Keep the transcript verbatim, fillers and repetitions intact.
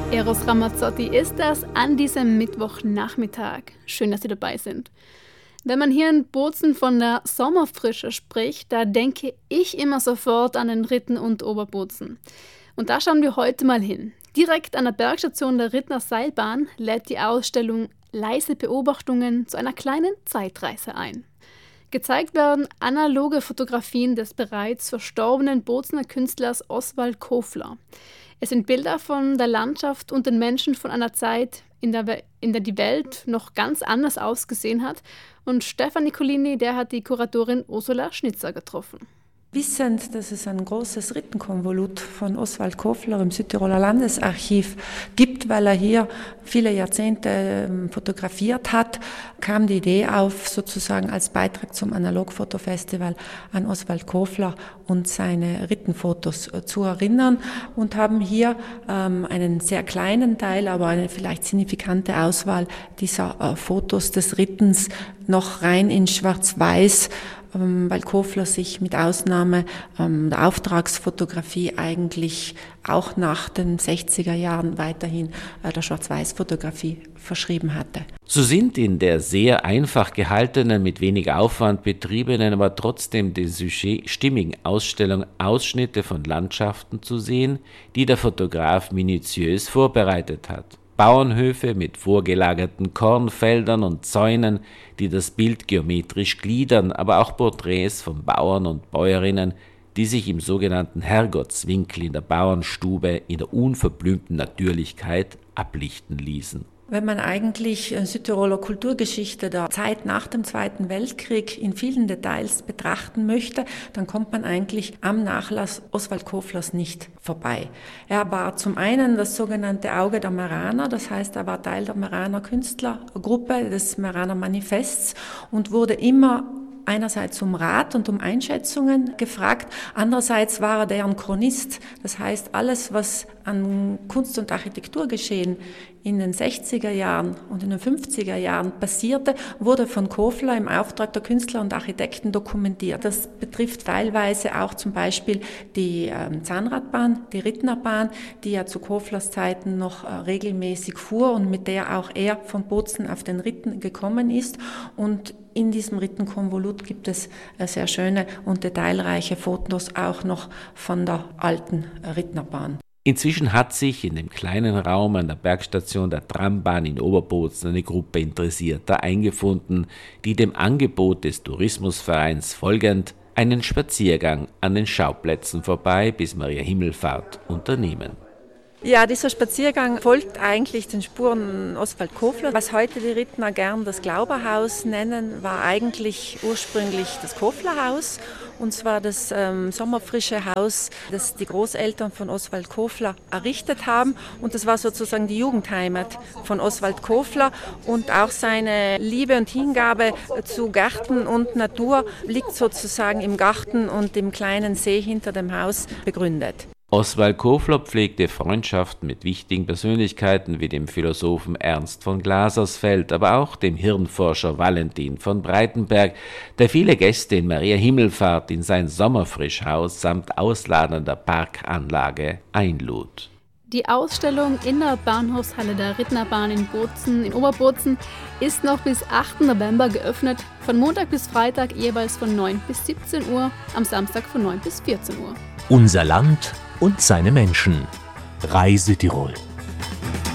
Eros Ramazzotti ist das an diesem Mittwochnachmittag. Schön, dass Sie dabei sind. Wenn man hier in Bozen von der Sommerfrische spricht, da denke ich immer sofort an den Ritten und Oberbozen. Und da schauen wir heute mal hin. Direkt an der Bergstation der Rittner Seilbahn lädt die Ausstellung Leise Beobachtungen zu einer kleinen Zeitreise ein. Gezeigt werden analoge Fotografien des bereits verstorbenen Bozener Künstlers Oswald Kofler. Es sind Bilder von der Landschaft und den Menschen von einer Zeit, in der, We- in der die Welt noch ganz anders ausgesehen hat. Und Stefan Nicolini, der hat die Kuratorin Ursula Schnitzer getroffen. Wissend, dass es ein großes Rittenkonvolut von Oswald Kofler im Südtiroler Landesarchiv gibt, weil er hier viele Jahrzehnte fotografiert hat, kam die Idee auf, sozusagen als Beitrag zum Analogfotofestival an Oswald Kofler und seine Rittenfotos zu erinnern und haben hier ähm, einen sehr kleinen Teil, aber eine vielleicht signifikante Auswahl dieser äh, Fotos des Rittens noch rein in Schwarz-Weiß, weil Kofler sich mit Ausnahme ähm, der Auftragsfotografie eigentlich auch nach den sechziger Jahren weiterhin äh, der Schwarz-Weiß-Fotografie verschrieben hatte. So sind in der sehr einfach gehaltenen, mit wenig Aufwand betriebenen, aber trotzdem dem Sujet stimmigen Ausstellung Ausschnitte von Landschaften zu sehen, die der Fotograf minutiös vorbereitet hat. Bauernhöfe mit vorgelagerten Kornfeldern und Zäunen, die das Bild geometrisch gliedern, aber auch Porträts von Bauern und Bäuerinnen, die sich im sogenannten Herrgottswinkel in der Bauernstube in der unverblümten Natürlichkeit ablichten ließen. Wenn man eigentlich Südtiroler Kulturgeschichte der Zeit nach dem Zweiten Weltkrieg in vielen Details betrachten möchte, dann kommt man eigentlich am Nachlass Oswald Koflers nicht vorbei. Er war zum einen das sogenannte Auge der Meraner, das heißt, er war Teil der Meraner Künstlergruppe, des Meraner Manifests und wurde immer einerseits um Rat und um Einschätzungen gefragt, andererseits war er deren Chronist. Das heißt, alles, was an Kunst- und Architekturgeschehen in den sechziger Jahren und in den fünfziger Jahren passierte, wurde von Kofler im Auftrag der Künstler und Architekten dokumentiert. Das betrifft teilweise auch zum Beispiel die äh, Zahnradbahn, die Rittnerbahn, die ja zu Koflers Zeiten noch äh, regelmäßig fuhr und mit der auch er von Bozen auf den Ritten gekommen ist. Und in diesem Rittenkonvolut gibt es äh, sehr schöne und detailreiche Fotos auch noch von der alten äh, Rittnerbahn. Inzwischen hat sich in dem kleinen Raum an der Bergstation der Trambahn in Oberbozen eine Gruppe Interessierter eingefunden, die dem Angebot des Tourismusvereins folgend einen Spaziergang an den Schauplätzen vorbei bis Maria Himmelfahrt unternehmen. Ja, dieser Spaziergang folgt eigentlich den Spuren Oswald Kofler. Was heute die Rittner gern das Glauberhaus nennen, war eigentlich ursprünglich das Koflerhaus. Und zwar das ähm, sommerfrische Haus, das die Großeltern von Oswald Kofler errichtet haben. Und das war sozusagen die Jugendheimat von Oswald Kofler. Und auch seine Liebe und Hingabe zu Gärten und Natur liegt sozusagen im Garten und im kleinen See hinter dem Haus begründet. Oswald Kofler pflegte Freundschaften mit wichtigen Persönlichkeiten wie dem Philosophen Ernst von Glasersfeld, aber auch dem Hirnforscher Valentin von Breitenberg, der viele Gäste in Maria Himmelfahrt in sein Sommerfrischhaus samt ausladender Parkanlage einlud. Die Ausstellung in der Bahnhofshalle der Rittnerbahn in Bozen, in Oberbozen, ist noch bis achten November geöffnet, von Montag bis Freitag jeweils von neun bis siebzehn Uhr, am Samstag von neun bis vierzehn Uhr. Unser Land und seine Menschen. Reise Tirol.